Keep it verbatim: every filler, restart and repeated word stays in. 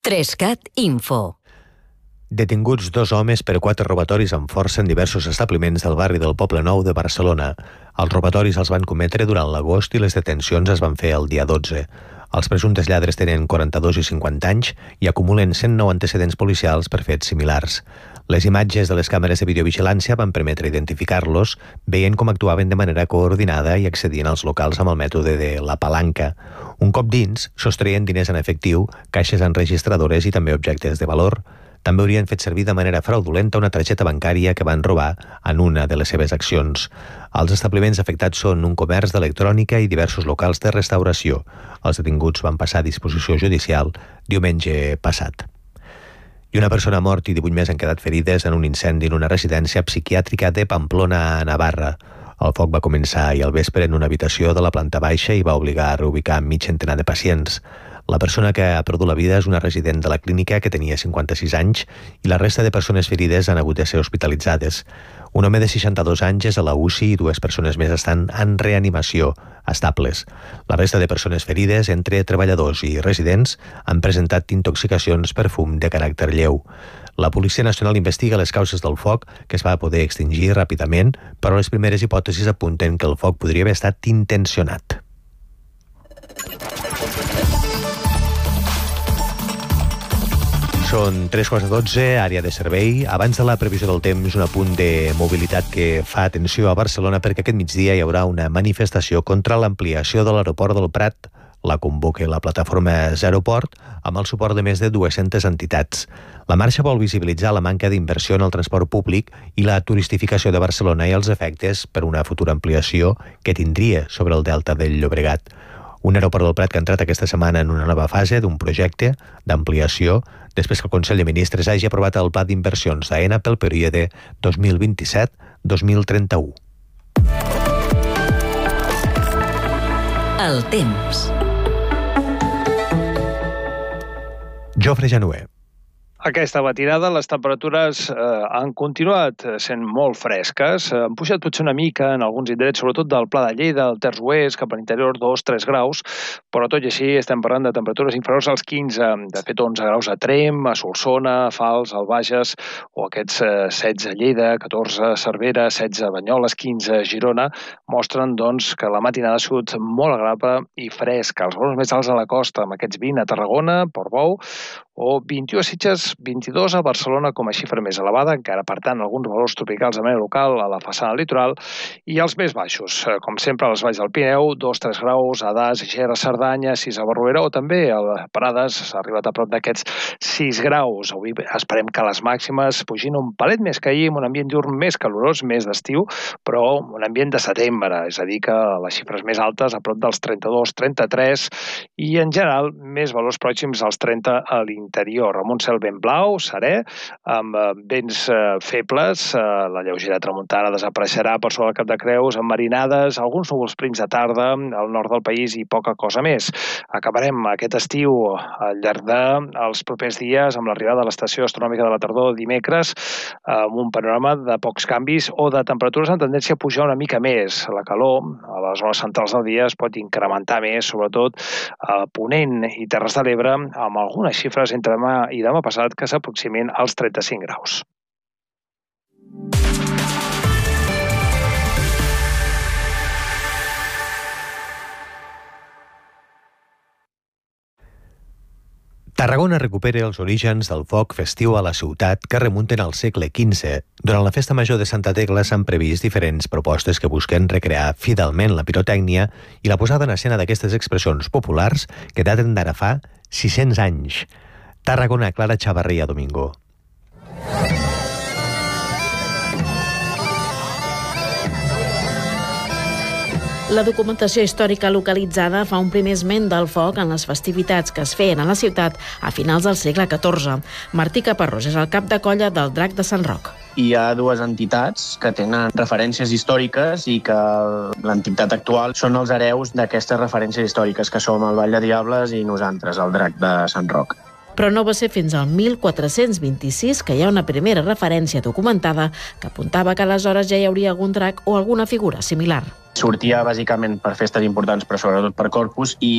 Trescat Info. Detinguts dos homes per quatre robatoris amb força en diversos establiments del barri del Poblenou de Barcelona. Els robatoris els van cometre durant l'agost i les detencions es van fer el dia dotze. Els presumptes lladres tenen quaranta-dos i cinquanta anys i acumulen cent nou antecedents policials per fets similars. Les imatges de les càmeres de videovigilància van permetre identificar-los, veient com actuaven de manera coordinada i accedien als locals amb el mètode de la palanca. Un cop dins, sostreien diners en efectiu, caixes enregistradores i també objectes de valor. També haurien fet servir de manera fraudulenta una targeta bancària que van robar en una de les seves accions. Els establiments afectats són un comerç d'electrònica i diversos locals de restauració. Els detinguts van passar a disposició judicial diumenge passat. I una persona ha mort i divuit més han quedat ferides en un incendi en una residència psiquiàtrica de Pamplona, a Navarra. El foc va començar ahir al vespre en una habitació de la planta baixa i va obligar a reubicar mig centenar de pacients. La persona que ha perdut la vida és una resident de la clínica que tenia cinquanta-sis anys i la resta de persones ferides han hagut de ser hospitalitzades. Un home de seixanta-dos anys és a la U C I i dues persones més estan en reanimació, estables. La resta de persones ferides, entre treballadors i residents, han presentat intoxicacions per fum de caràcter lleu. La Policia Nacional investiga les causes del foc, que es va poder extingir ràpidament, però les primeres hipòtesis apunten que el foc podria haver estat intencionat. Són tres quarts de dotze, àrea de servei. Abans de la previsió del temps, un apunt de mobilitat que fa atenció a Barcelona perquè aquest migdia hi haurà una manifestació contra l'ampliació de l'aeroport del Prat. La convoca la plataforma Zeroport amb el suport de més de dues-centes entitats. La marxa vol visibilitzar la manca d'inversió en el transport públic i la turistificació de Barcelona i els efectes per una futura ampliació que tindria sobre el delta del Llobregat. Un aeroport del Prat que ha entrat aquesta setmana en una nova fase d'un projecte d'ampliació després que el Consell de Ministres hagi aprovat el pla d'inversions d'AENA pel període dos mil vint-i-set a dos mil trenta-u. El temps. Jofre Januer. Aquesta matinada les temperatures eh, han continuat sent molt fresques. Han pujat potser una mica en alguns indrets, sobretot del Pla de Lleida, del Terç Oest, cap a l'interior dos a tres graus, però tot i així estem parlant de temperatures inferiors als quinze. De fet, onze graus a Tremp, a Solsona, a Fals, al Bages, o aquests eh, setze a Lleida, catorze a Cervera, setze a Banyoles, quinze a Girona, mostren doncs, que la matinada ha sigut molt agradable i fresca. Els valors més alts a la costa, amb aquests vint a Tarragona, Portbou, o vint-i-u a Sitges, vint-i-dos a Barcelona com a xifra més elevada, encara per tant alguns valors tropicals de manera local a la façana litoral, i els més baixos, com sempre a les valls del Pirineu, dos a tres graus, a Das, Ger, a Cerdanya, sis a Barruera, o també a Prades s'ha arribat a prop d'aquests sis graus. Avui esperem que les màximes pugin un palet més que ahir, amb un ambient diurn més calorós, més d'estiu, però un ambient de setembre, és a dir que les xifres més altes a prop dels trenta-dos a trenta-tres i en general més valors pròxims als trenta a l'interior. interior, amb un cel ben blau, serè, amb vents eh, febles, eh, la lleugera tramuntana desapareixerà per sobre el Cap de Creus, amb marinades, alguns núvols prims de tarda al nord del país i poca cosa més. Acabarem aquest estiu al llarg dels propers dies amb l'arribada de l'estació astronòmica de la tardor dimecres, amb un panorama de pocs canvis o de temperatures en tendència a pujar una mica més. La calor a les hores centrals del dia es pot incrementar més, sobretot a Ponent i Terres de l'Ebre, amb algunes xifres entre demà i demà passat que s'aproximin als trenta-cinc graus. Tarragona recupera els orígens del foc festiu a la ciutat que remunten al segle quinze. Durant la Festa Major de Santa Tecla s'han previst diferents propostes que busquen recrear fidelment la pirotècnia i la posada en escena d'aquestes expressions populars que daten d'ara fa sis-cents anys. Tarragona, Clara Chavarría Domingo. La documentació històrica localitzada fa un primer esment del foc en les festivitats que es feien a la ciutat a finals del segle catorze. Martí Caparrós és el cap de colla del Drac de Sant Roc. Hi ha dues entitats que tenen referències històriques i que l'entitat actual són els hereus d'aquestes referències històriques, que som el Vall de Diables i nosaltres, el Drac de Sant Roc. Però no va ser fins al mil quatre-cents vint-i-sis que hi ha una primera referència documentada que apuntava que aleshores ja hi hauria algun drac o alguna figura similar. Sortia bàsicament per festes importants, però sobretot per Corpus, i